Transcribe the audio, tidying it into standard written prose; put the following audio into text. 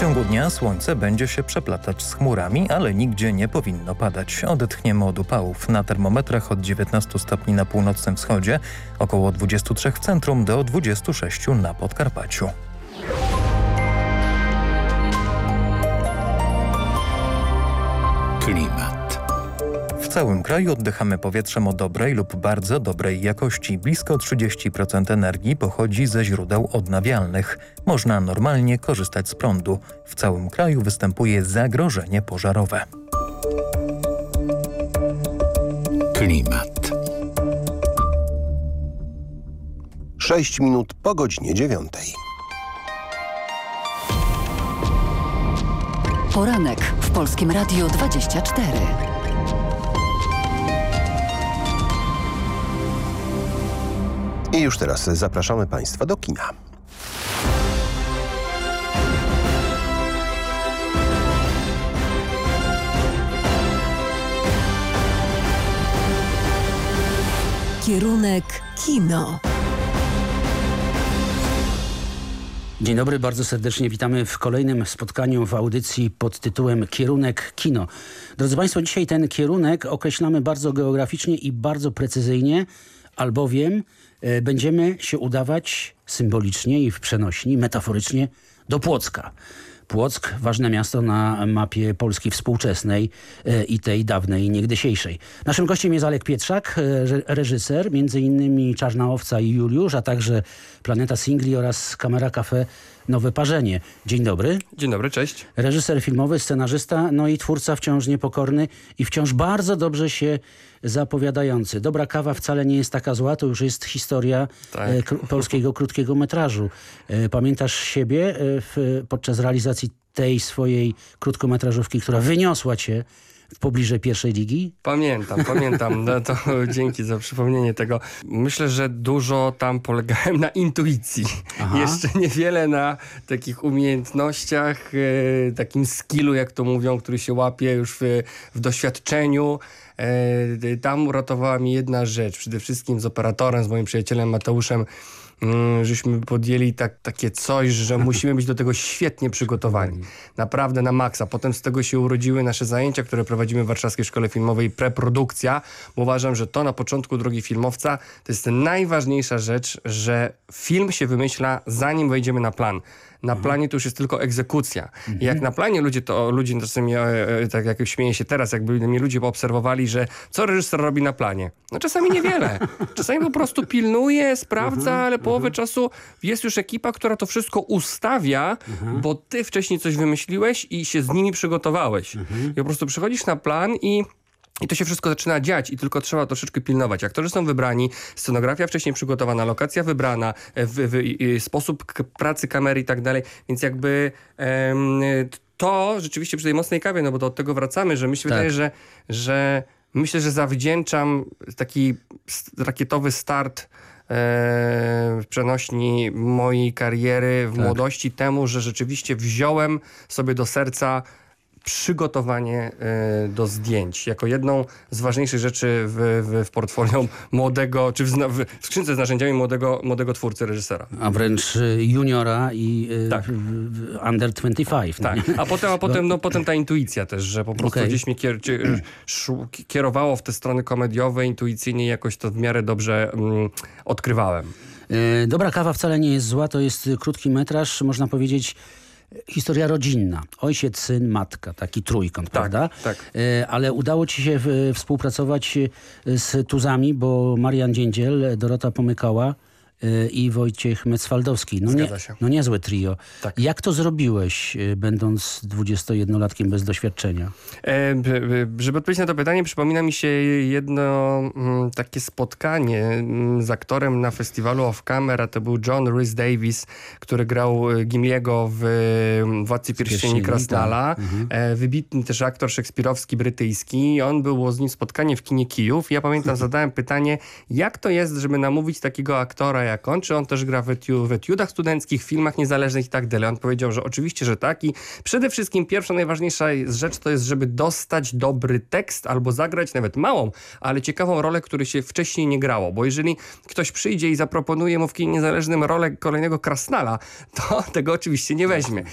ciągu dnia słońce będzie się przeplatać z chmurami, ale nigdzie nie powinno padać. Odetchniemy od upałów. Na termometrach od 19 stopni na północnym wschodzie, około 23 w centrum do 26 na Podkarpaciu. Klimat. W całym kraju oddychamy powietrzem o dobrej lub bardzo dobrej jakości. Blisko 30% energii pochodzi ze źródeł odnawialnych. Można normalnie korzystać z prądu. W całym kraju występuje zagrożenie pożarowe. Klimat. 6 minut po godzinie 9. Poranek w Polskim Radiu 24. I już teraz zapraszamy Państwa do kina. Kierunek kino. Dzień dobry, bardzo serdecznie witamy w kolejnym spotkaniu w audycji pod tytułem Kierunek kino. Drodzy Państwo, dzisiaj ten kierunek określamy bardzo geograficznie i bardzo precyzyjnie, albowiem będziemy się udawać symbolicznie i w przenośni, metaforycznie do Płocka. Płock, ważne miasto na mapie Polski współczesnej i tej dawnej, niegdysiejszej. Naszym gościem jest Alek Pietrzak, reżyser, między innymi Czarna Owca i Juliusz, a także Planeta Singli oraz Kamera Cafe Nowe Parzenie. Dzień dobry. Dzień dobry, cześć. Reżyser filmowy, scenarzysta, no i twórca wciąż niepokorny i wciąż bardzo dobrze się zapowiadający. Dobra kawa wcale nie jest taka zła, to już jest historia polskiego krótkiego metrażu. Pamiętasz siebie podczas realizacji tej swojej krótkometrażówki, która wyniosła cię w pobliże pierwszej ligi? Pamiętam. No to dzięki za przypomnienie tego. Myślę, że dużo tam polegałem na intuicji. Aha. Jeszcze niewiele na takich umiejętnościach, takim skillu, jak to mówią, który się łapie już w doświadczeniu. Tam uratowała mi jedna rzecz. Przede wszystkim z operatorem, z moim przyjacielem Mateuszem, żeśmy podjęli takie coś, że musimy być do tego świetnie przygotowani. Naprawdę na maksa. Potem z tego się urodziły nasze zajęcia, które prowadzimy w Warszawskiej Szkole Filmowej, preprodukcja, bo uważam, że to na początku drogi filmowca to jest najważniejsza rzecz, że film się wymyśla zanim wejdziemy na plan. Na planie to już jest tylko egzekucja. I jak na planie ludzie czasami, tak jak śmieję się teraz, jakby mnie ludzie poobserwowali, że co reżyser robi na planie? No czasami niewiele. Czasami po prostu pilnuje, sprawdza, ale połowę czasu jest już ekipa, która to wszystko ustawia, bo ty wcześniej coś wymyśliłeś i się z nimi przygotowałeś. I po prostu przychodzisz na plan i to się wszystko zaczyna dziać i tylko trzeba troszeczkę pilnować. Aktorzy są wybrani, scenografia wcześniej przygotowana, lokacja wybrana, sposób pracy kamery i tak dalej. Więc jakby to rzeczywiście przy tej mocnej kawie, no bo do tego wracamy, że mi się wydaje, że myślę, że zawdzięczam taki rakietowy start w przenośni mojej kariery w młodości temu, że rzeczywiście wziąłem sobie do serca przygotowanie do zdjęć jako jedną z ważniejszych rzeczy w portfolio młodego, czy w skrzynce z narzędziami młodego twórcy, reżysera. A wręcz juniora i under 25. Tak, a potem ta intuicja też, że po prostu gdzieś mnie kierowało w te strony komediowe, intuicyjnie jakoś to w miarę dobrze odkrywałem. Dobra kawa wcale nie jest zła, to jest krótki metraż, można powiedzieć historia rodzinna. Ojciec, syn, matka. Taki trójkąt, prawda? Tak. Ale udało ci się współpracować z tuzami, bo Marian Dziędziel, Dorota Pomykała i Wojciech Mecwaldowski. Zgadza się. No niezłe trio. Tak. Jak to zrobiłeś, będąc 21-latkiem bez doświadczenia? Żeby odpowiedzieć na to pytanie, przypomina mi się jedno takie spotkanie z aktorem na festiwalu Off Camera. To był John Rhys Davies, który grał Gimliego w Władcy Pierścieni Krasnala. Wybitny też aktor szekspirowski, brytyjski. Było z nim spotkanie w kinie Kijów. Ja pamiętam, zadałem pytanie, jak to jest, żeby namówić takiego aktora jak on, czy on też gra w etiudach studenckich, filmach niezależnych i tak dalej. On powiedział, że oczywiście, że tak i przede wszystkim pierwsza, najważniejsza rzecz to jest, żeby dostać dobry tekst albo zagrać nawet małą, ale ciekawą rolę, której się wcześniej nie grało, bo jeżeli ktoś przyjdzie i zaproponuje mu w kinie niezależnym rolę kolejnego Krasnala, to tego oczywiście nie weźmie.